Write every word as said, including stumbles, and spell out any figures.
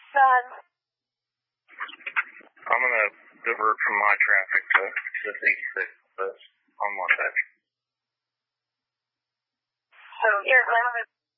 Rod. I'm going to divert from my traffic to six eighty-six on Wasatch. So, you're going